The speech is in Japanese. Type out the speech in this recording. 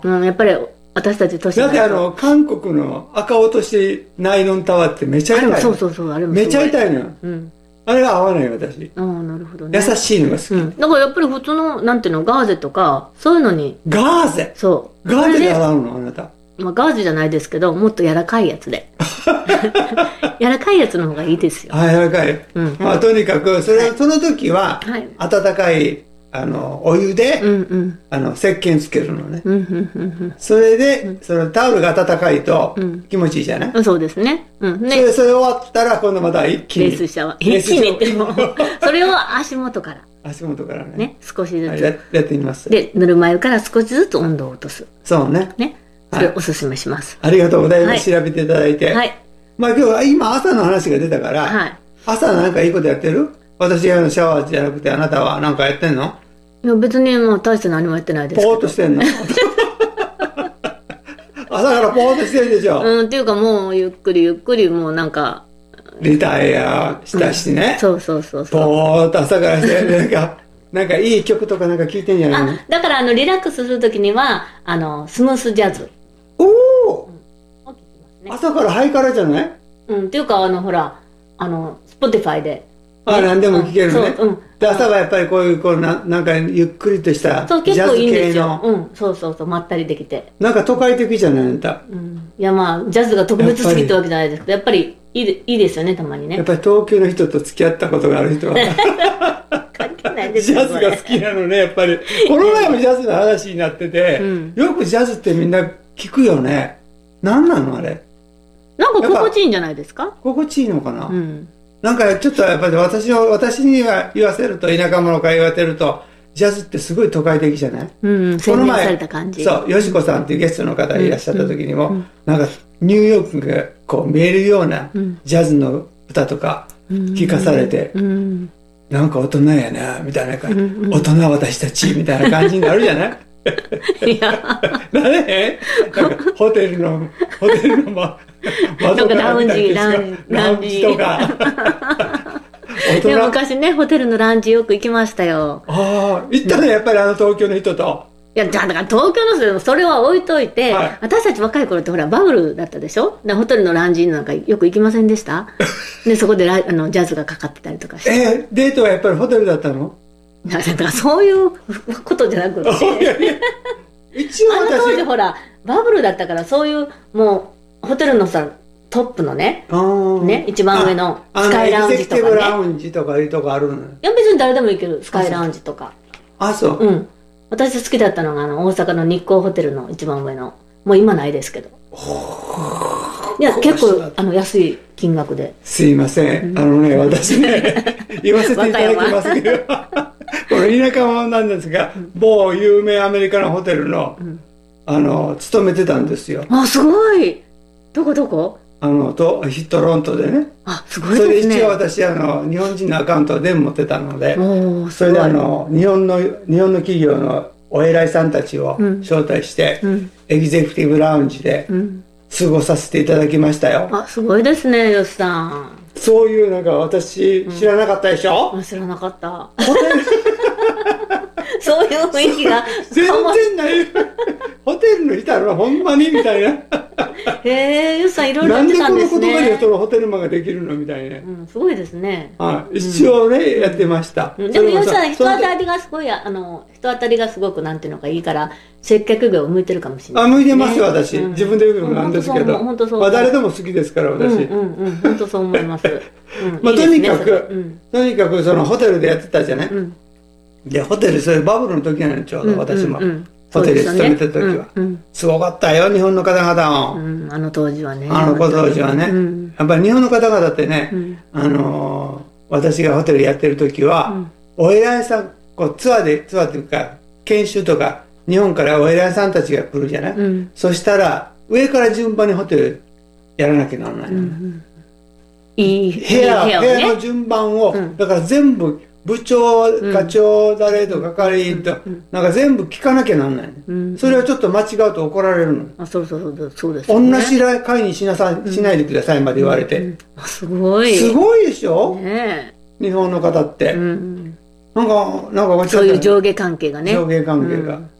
やっぱり私たち年だって韓国の赤落としナイロンタワーってめちゃ痛いの。 そうそうそう、あれもめちゃ痛いのよ。あれが合わない私。 なるほどね。 優しいのが好き。 だからやっぱり普通の、なんていうの、ガーゼとか、そういうのに。 ガーゼ？ そう。 ガーゼで洗うのあなた。 まあガーゼじゃないですけど、もっと柔らかいやつで。柔らかいやつの方がいいですよ。 柔らかい。まあとにかく、その時は、温かい、お湯で、石鹸つけるのね。それで、そのタオルが温かいと気持ちいいじゃない？ そうですね。 それ終わったら、今度また一気に。 レースシャワー。一気にっても、それを足元から。 足元からね。 ね、少しずつ。 やってみます。 で、ぬるま湯から少しずつ温度を落とす。 そうね。 ね。それをおすすめします。 ありがとうございます。調べていただいて。はい。まあ今日は今朝の話が出たから、朝なんかいいことやってる？私がシャワーじゃなくてあなたは何かやってんの？ いや別にもう大して何もやってないですけど。 ポーっとしてんの？朝からポーっとしてるでしょ。 っていうかもうゆっくりゆっくりもうなんか。 リタイアしたしね。 そうそうそうそう。 ポーっと朝からして、なんかいい曲とかなんか聴いてんじゃないの？ だからリラックスするときには、スムースジャズ。 おお、朝からハイカラじゃない？ っていうかほら、Spotify で。 何でも聴けるね。で、朝はやっぱりこういうなんかゆっくりとしたジャズ系の。 そうそうそう、まったりできて。 なんか都会的じゃないあんた。 いやまあ、ジャズが特別好きってわけじゃないですけど、やっぱりいいですよね、たまにね。 やっぱり東京の人と付き合ったことがある人は。 関係ないですよ。ジャズが好きなのね、やっぱり。この前もジャズの話になってて、よくジャズってみんな聞くよね。何なのあれ。 なんか心地いいんじゃないですか？ 心地いいのかな？なんかちょっとやっぱり私には言わせると、田舎者から言わせると、ジャズってすごい都会的じゃない？ 洗練された感じ。 そう、よしこさんっていうゲストの方がいらっしゃった時にも、なんかニューヨークがこう見えるようなジャズの歌とか聞かされて、なんか大人やな、みたいな感じ。大人私たち、みたいな感じになるじゃない？ いや。 なれへん？なんかホテルのなんかラウンジとか。 でも昔ね、ホテルのラウンジよく行きましたよ。 ああ、行ったね、やっぱり東京の人と。 いや、だから東京の人でもそれは置いといて、私たち若い頃ってほら、バブルだったでしょ？ホテルのラウンジなんかよく行きませんでした？で、そこでジャズがかかってたりとかして。 デートはやっぱりホテルだったの？ だからそういうことじゃなくて。 一応当時ほら、バブルだったからそういう、もう、ホテルのさ、トップのね、一番上のスカイラウンジとかね。エグゼクティブラウンジとかいうとこあるのよ。いや別に誰でも行ける、スカイラウンジとか。 あ、そう。 私好きだったのが大阪の日光ホテルの一番上の、もう今ないですけど。いや、結構安い金額で。 すいません。私ね、言わせていただきますけど、この田舎者なんですが、某有名アメリカのホテルの、勤めてたんですよ。 あ、すごい。どこ？ トロントでね。 あ、すごいですね。 それで一応私、日本人のアカウントを全部持ってたので、それで日本の企業のお偉いさんたちを招待して、エグゼクティブラウンジで過ごさせていただきましたよ。 あ、すごいですね、よしさん。 そういうなんか私、知らなかったでしょ？ 知らなかった。そういう雰囲気が。 全然ない。ホテルの人はほんまにみたいな。 へえ、よしさんいろいろやってたんですね。 なんでこの言葉で言うとホテルマンができるのみたいな。 すごいですね。 一応ね、やってました。 でもよしさん、人当たりがすごい、人当たりがすごくなんていうのかいいから、接客業向いてるかもしれない。 向いてますよ、私。自分で言うのなんですけど。 本当そう。 誰でも好きですから、私。 本当そう思います。 とにかくそのホテルでやってたじゃない。で、ホテル、そういうバブルの時なのちょうど私も。ホテルに勤めてた時は。すごかったよ、日本の方々も。 あの当時はね。 当時はね。やっぱり日本の方々ってね、私がホテルやってる時は、お偉いさん、ツアーというか、研修とか、日本からお偉いさんたちが来るじゃない。そしたら、上から順番にホテルやらなきゃならない。部屋の順番を、だから全部、部長、課長、誰と係員と、なんか全部聞かなきゃなんない。それはちょっと間違うと怒られるの。 あ、そうです。 同じ会にしないでくださいまで言われて。 すごい。 すごいでしょ？日本の方って。なんかそういう上下関係がね。 上下関係が。